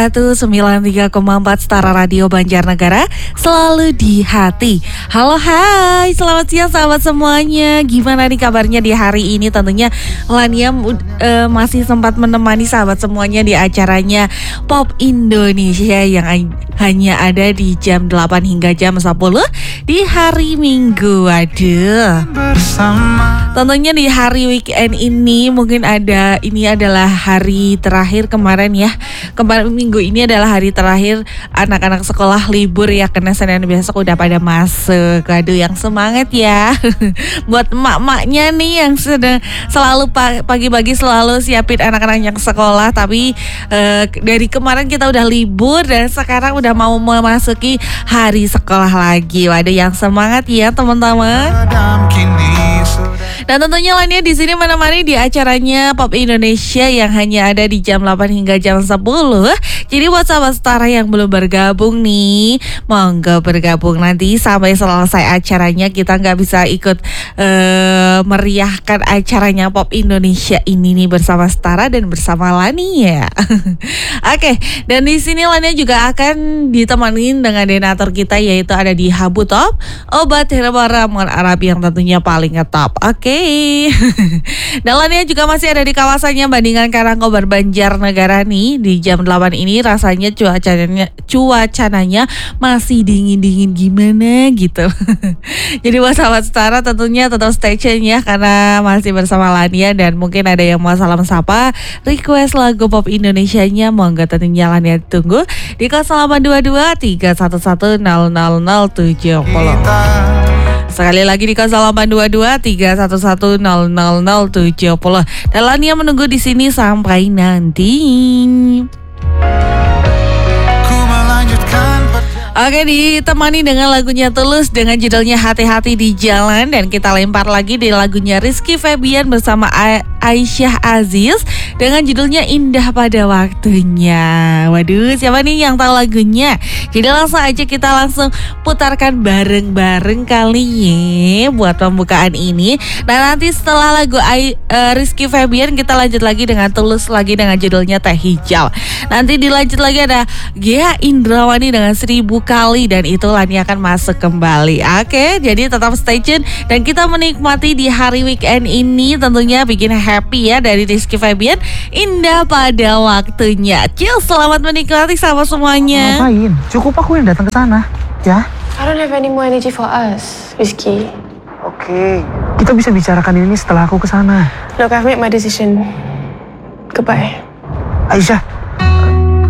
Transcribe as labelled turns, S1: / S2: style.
S1: 93,4 Setara Radio Banjarnegara, selalu di hati. Halo, hai, selamat siang sahabat semuanya. Gimana nih kabarnya di hari ini? Tentunya Lania masih sempat menemani sahabat semuanya di acaranya Pop Indonesia yang hanya ada di jam 8 hingga jam 10 di hari Minggu. Waduh, tentunya di hari weekend ini mungkin ini adalah hari terakhir kemarin ya. Kemarin minggu ini adalah hari terakhir anak-anak sekolah libur ya, karena Senin besok udah pada masuk. Aduh, yang semangat ya. Buat emak-emaknya nih yang sedang selalu pagi-pagi selalu siapin anak-anak yang sekolah, tapi dari kemarin kita udah libur dan sekarang udah mau memasuki hari sekolah lagi. Waduh, yang semangat ya teman-teman. Dan tentunya Lania di sini menemani di acaranya Pop Indonesia yang hanya ada di jam 8 hingga jam 10. Jadi buat sahabat Setara yang belum bergabung nih, monggo bergabung nanti sampai selesai acaranya. Kita nggak bisa ikut meriahkan acaranya Pop Indonesia ini nih bersama Setara dan bersama Lania. Oke, dan di sini Lania juga akan ditemani dengan donatur kita, yaitu ada di Habu Top, obat herbal ramuan Arab yang tentunya paling ngetop. Oke. Dan Lania juga masih ada di kawasannya Bandingan Karangkobar Banjarnegara nih. Di jam 8 ini rasanya cuacananya masih dingin-dingin gimana gitu. Jadi buat sahabat Setara tentunya tetap stay tune ya, karena masih bersama Lania. Dan mungkin ada yang mau salam sapa, request lagu Pop Indonesianya, monggo tentunya Lania tunggu di 0822 311 00070. Sekali lagi di 0822 311 00070. Dan Lania menunggu di sini sampai nanti. Oke, ditemani dengan lagunya Tulus dengan judulnya Hati-hati di Jalan. Dan kita lempar lagi di lagunya Rizky Febian bersama Aisyah Aziz dengan judulnya Indah Pada Waktunya. Waduh, siapa nih yang tahu lagunya? Jadi langsung aja kita langsung putarkan bareng-bareng kali ya buat pembukaan ini. Nah, nanti setelah lagu Rizky Febian kita lanjut lagi dengan Tulus lagi dengan judulnya Teh Hijau. Nanti dilanjut lagi ada Gia Indrawani dengan 1000 kali, dan itu Lania akan masuk kembali. Oke, jadi tetap stay tune dan kita menikmati di hari weekend ini tentunya bikin happy ya dari Rizky Febian, Indah Pada Waktunya. Chill, selamat menikmati sama semuanya.
S2: Ngapain? Cukup aku yang datang ke sana, ya?
S3: I don't have any more energy for us, Rizky.
S2: Oke, kita bisa bicarakan ini setelah aku ke sana.
S3: Look, I've made my decision. Goodbye.
S2: Aisyah,